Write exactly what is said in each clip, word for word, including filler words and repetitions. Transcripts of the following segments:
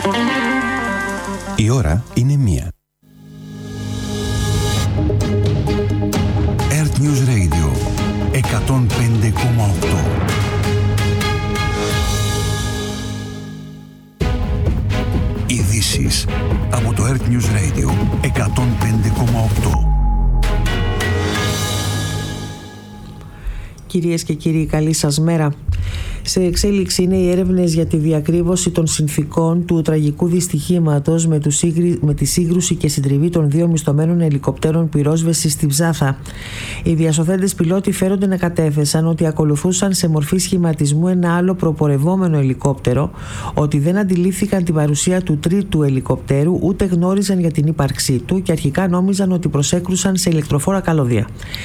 Η ώρα είναι μία. Earth News Radio εκατόν πέντε κόμμα οκτώ. Ειδήσεις από το Earth News Radio εκατόν πέντε κόμμα οκτώ. Κυρίες και κύριοι, καλή σας μέρα. Σε εξέλιξη είναι οι έρευνες για τη διακρύβωση των συνθηκών του τραγικού δυστυχήματος με, με τη σύγκρουση και συντριβή των δύο μισθωμένων ελικοπτέρων πυρόσβεσης στη Ψάθα. Οι διασωθέντες πιλότοι φέρονται να κατέθεσαν ότι ακολουθούσαν σε μορφή σχηματισμού ένα άλλο προπορευόμενο ελικόπτερο, ότι δεν αντιλήφθηκαν την παρουσία του τρίτου ελικοπτέρου, ούτε γνώριζαν για την ύπαρξή του και αρχικά νόμιζαν ότι προσέκρουσαν σε ηλεκτροφόρα καλώδια.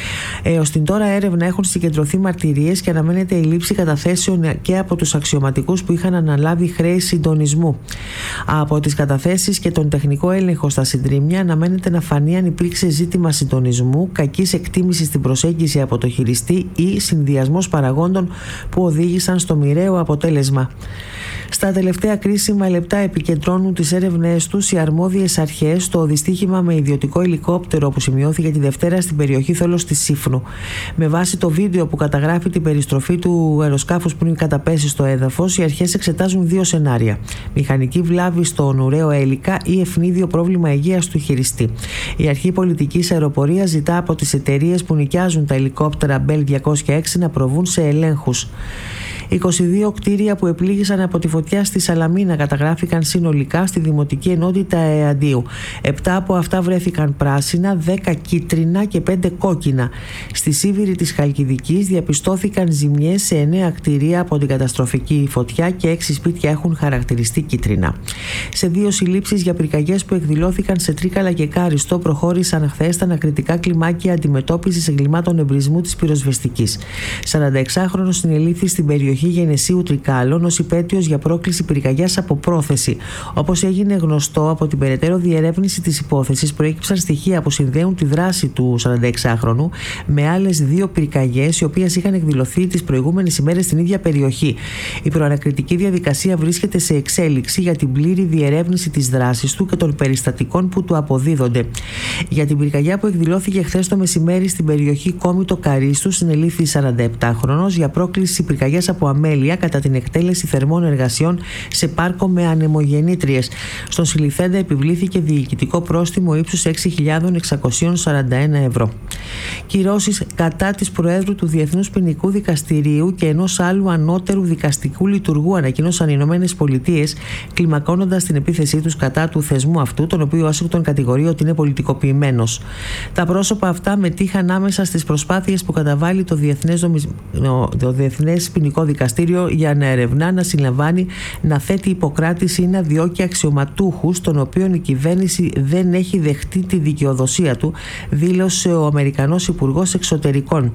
Έως την τώρα έρευνα έχουν συγκεντρωθεί μαρτυρίες και αναμένεται η λήψη καταθέσεων και από τους αξιωματικούς που είχαν αναλάβει χρέη συντονισμού. Από τις καταθέσεις και τον τεχνικό έλεγχο στα συντρίμμια αναμένεται να φανεί αν υπήρξε ζήτημα συντονισμού, κακής εκτίμησης στην προσέγγιση από το χειριστή ή συνδυασμός παραγόντων που οδήγησαν στο μοιραίο αποτέλεσμα. Στα τελευταία κρίσιμα λεπτά επικεντρώνουν τις έρευνές τους οι αρμόδιες αρχές στο δυστύχημα με ιδιωτικό ελικόπτερο που σημειώθηκε τη Δευτέρα στην περιοχή Θόλος της Σύφνου. Με βάση το βίντεο που καταγράφει την περιστροφή του αεροσκάφους πριν καταπέσει στο έδαφος, οι αρχές εξετάζουν δύο σενάρια: μηχανική βλάβη στον ουραίο έλικα ή ευνίδιο πρόβλημα υγείας του χειριστή. Η Αρχή Πολιτικής Αεροπορίας ζητά από τις εταιρείες που νοικιάζουν τα ελικόπτερα Bell διακόσια έξι να προβούν σε ελέγχους. είκοσι δύο κτίρια που επλήγησαν από τη φωτιά στη Σαλαμίνα καταγράφηκαν συνολικά στη Δημοτική Ενότητα Εαντίου. Επτά από αυτά βρέθηκαν πράσινα, δέκα κίτρινα και πέντε κόκκινα. Στη Σίβηρη της Χαλκιδικής διαπιστώθηκαν ζημιές σε εννέα κτίρια από την καταστροφική φωτιά και έξι σπίτια έχουν χαρακτηριστεί κίτρινα. Σε δύο συλλήψεις για πυρκαγιές που εκδηλώθηκαν σε Τρίκαλα και Κάριστο προχώρησαν χθες τα ανακριτικά κλιμάκια αντιμετώπισης εγκλημάτων εμπρισμού της πυροσβεστικής. σαρανταεξάχρονος συνελήφθη στην περιοχή Γενεσίου Τρικάλων ως υπέτειος για πρόκληση πυρκαγιάς από πρόθεση. Όπως έγινε γνωστό, από την περαιτέρω διερεύνηση της υπόθεσης προέκυψαν στοιχεία που συνδέουν τη δράση του σαρανταεξάχρονου με άλλες δύο πυρκαγιές, οι οποίες είχαν εκδηλωθεί τις προηγούμενες ημέρες στην ίδια περιοχή. Η προανακριτική διαδικασία βρίσκεται σε εξέλιξη για την πλήρη διερεύνηση της δράσης του και των περιστατικών που του αποδίδονται. Για την πυρκαγιά που εκδηλώθηκε χθες το μεσημέρι στην περιοχή Κόμιτο Καρίστου, συνελήφθη σαρανταεπτάχρονος για πρόκληση πυρκαγιάς από αμέλεια κατά την εκτέλεση θερμών εργασιών σε πάρκο με ανεμογεννήτριες. Στον συλληφθέντα επιβλήθηκε διοικητικό πρόστιμο ύψους έξι χιλιάδες εξακόσια σαράντα ένα ευρώ. Κυρώσεις κατά της Προέδρου του Διεθνούς Ποινικού Δικαστηρίου και ενός άλλου ανώτερου δικαστικού λειτουργού, ανακοίνωσαν οι Ηνωμένες Πολιτείες, κλιμακώνοντας την επίθεσή τους κατά του θεσμού αυτού, τον οποίο ο Ουάσιγκτον κατηγορεί ότι είναι πολιτικοποιημένος. Τα πρόσωπα αυτά μετήχαν άμεσα στις προσπάθειες που καταβάλει το Διεθνές, Νομισ... το Διεθνές Ποινικό Δικαστήριο για να ερευνά, να συλλαμβάνει, να θέτει υποκράτηση ή να διώκει αξιωματούχους, των οποίων η κυβέρνηση δεν έχει δεχτεί τη δικαιοδοσία του, δήλωσε ο Αμερικανός Υπουργός Εξωτερικών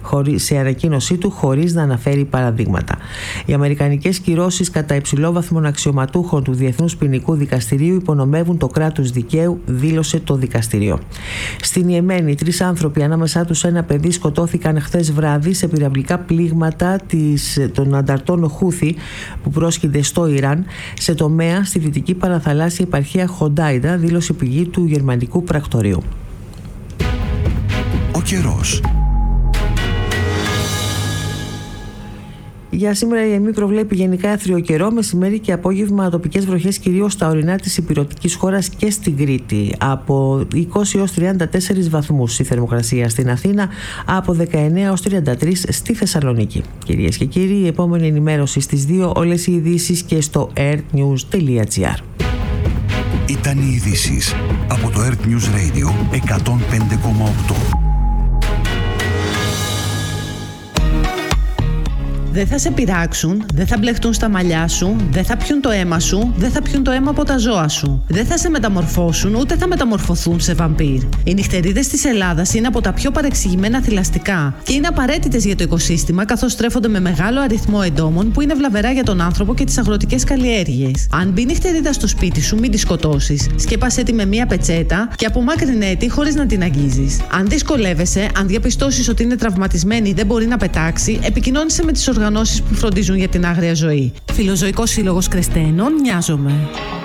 σε ανακοίνωσή του, χωρίς να αναφέρει παραδείγματα. Οι αμερικανικές κυρώσεις κατά υψηλόβαθμων αξιωματούχων του Διεθνούς Ποινικού Δικαστηρίου υπονομεύουν το κράτος δικαίου, δήλωσε το δικαστήριο. Στην Ιεμένη, τρεις άνθρωποι, ανάμεσά τους ένα παιδί, σκοτώθηκαν χθες βράδυ σε πυραυλικά πλήγματα της, των ανταρτών Χούθη που πρόσκειται στο Ιράν σε τομέα στη δυτική παραθαλάσσια επαρχία Χοντάιντα, δήλωσε πηγή του γερμανικού πρακτορείου. Ο καιρός. Για σήμερα η ΕΜΗ προβλέπει γενικά άθριο καιρό, μεσημέρι και απόγευμα τοπικές βροχές κυρίως στα ορεινά της υπηρετικής χώρας και στην Κρήτη. Από είκοσι έως τριάντα τέσσερις βαθμούς η θερμοκρασία στην Αθήνα, από δεκαεννέα έως τριάντα τρεις στη Θεσσαλονίκη. Κυρίες και κύριοι, η επόμενη ενημέρωση στις δύο, όλες οι ειδήσεις και στο earthnews τελεία gr. Ήταν οι ειδήσεις από το Earth News Radio εκατόν πέντε κόμμα οκτώ. Δεν θα σε πειράξουν, δεν θα μπλεχτούν στα μαλλιά σου, δεν θα πιούν το αίμα σου, δεν θα πιούν το αίμα από τα ζώα σου. Δεν θα σε μεταμορφώσουν, ούτε θα μεταμορφωθούν σε βαμπύρ. Οι νυχτερίδες της Ελλάδας είναι από τα πιο παρεξηγημένα θηλαστικά και είναι απαραίτητες για το οικοσύστημα, καθώς στρέφονται με μεγάλο αριθμό εντόμων που είναι βλαβερά για τον άνθρωπο και τις αγροτικές καλλιέργειες. Αν μπει νυχτερίδα στο σπίτι σου, μην τη σκοτώσεις. Σκέπασέ τη με μία πετσέτα και απομάκρυνε τη χωρίς να την αγγίζεις. Αν δυσκολεύεσαι, αν διαπιστώσεις ότι είναι τραυματισμένη ή δεν μπορεί να πετάξει, επικοινώνησε με τις οργανώσεις που φροντίζουν για την άγρια ζωή. Φιλοζωικός Σύλλογος Κρεσταίνων, Νοιάζομαι.